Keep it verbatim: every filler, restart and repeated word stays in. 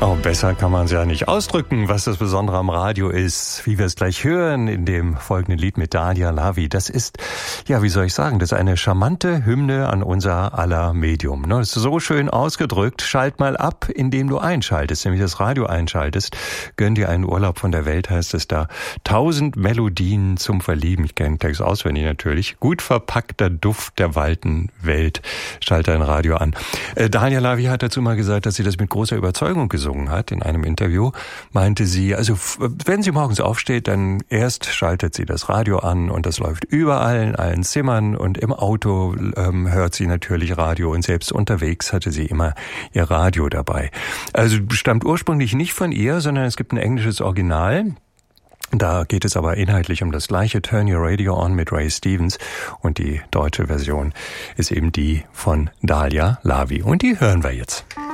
Oh, besser kann man es ja nicht ausdrücken, was das Besondere am Radio ist, wie wir es gleich hören in dem folgenden Lied mit Dalia Lavi. Das ist, ja, wie soll ich sagen, das ist eine charmante Hymne an unser aller Medium. Das ist so schön ausgedrückt. Schalt mal ab, indem du einschaltest, nämlich das Radio einschaltest. Gönn dir einen Urlaub von der Welt, heißt es da. Tausend Melodien zum Verlieben. Ich kenne den Text auswendig natürlich. Gut verpackter Duft der weiten Welt. Schalte dein Radio an. Äh, Dalia Lavi hat dazu mal gesagt, dass sie das mit großer Überzeugung gesungen hat. In einem Interview meinte sie, also wenn sie morgens aufsteht, dann erst schaltet sie das Radio an und das läuft überall in allen Zimmern und im Auto ähm, hört sie natürlich Radio und selbst unterwegs hatte sie immer ihr Radio dabei. Also stammt ursprünglich nicht von ihr, sondern es gibt ein englisches Original. Da geht es aber inhaltlich um das gleiche, Turn Your Radio On mit Ray Stevens, und die deutsche Version ist eben die von Dalia Lavi und die hören wir jetzt.